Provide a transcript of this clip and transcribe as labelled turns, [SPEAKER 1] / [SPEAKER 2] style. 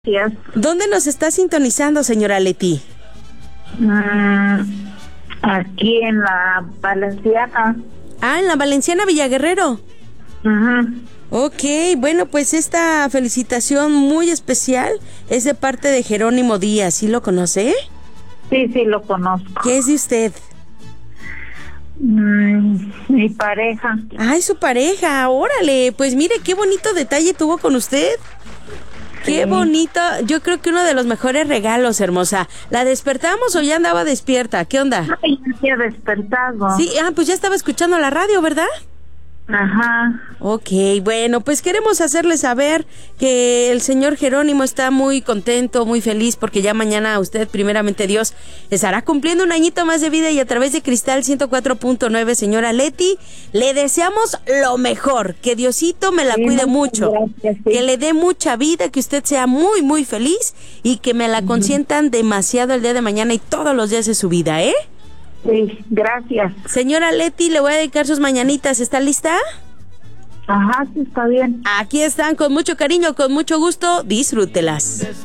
[SPEAKER 1] Gracias.
[SPEAKER 2] ¿Dónde nos está sintonizando, señora Leti?
[SPEAKER 1] Aquí en la Valenciana.
[SPEAKER 2] Ah, en la Valenciana Villaguerrero.
[SPEAKER 1] Ajá.
[SPEAKER 2] Ok, bueno, pues esta felicitación muy especial es de parte de Jerónimo Díaz. ¿Sí lo conoce?
[SPEAKER 1] Sí, lo conozco.
[SPEAKER 2] ¿Qué es de usted?
[SPEAKER 1] Mi pareja.
[SPEAKER 2] Ay, su pareja, órale. Pues mire, qué bonito detalle tuvo con usted. Qué bonito, yo creo que uno de los mejores regalos, hermosa. ¿La despertamos o ya andaba despierta? ¿Qué onda?
[SPEAKER 1] Ay, ya había despertado.
[SPEAKER 2] Sí, pues ya estaba escuchando la radio, ¿verdad?
[SPEAKER 1] Ajá.
[SPEAKER 2] Ok, bueno, pues queremos hacerle saber que el señor Jerónimo está muy contento, muy feliz, porque ya mañana usted, primeramente Dios, estará cumpliendo un añito más de vida, y a través de Cristal 104.9, señora Leti, le deseamos lo mejor, que Diosito me la cuide mucho,
[SPEAKER 1] gracias, sí.
[SPEAKER 2] que le dé mucha vida, que usted sea muy, muy feliz, y que me la consientan demasiado el día de mañana y todos los días de su vida, ¿eh?
[SPEAKER 1] Sí, gracias.
[SPEAKER 2] Señora Leti, le voy a dedicar sus mañanitas, ¿está lista?
[SPEAKER 1] Ajá, sí, está bien.
[SPEAKER 2] Aquí están, con mucho cariño, con mucho gusto, disfrútelas.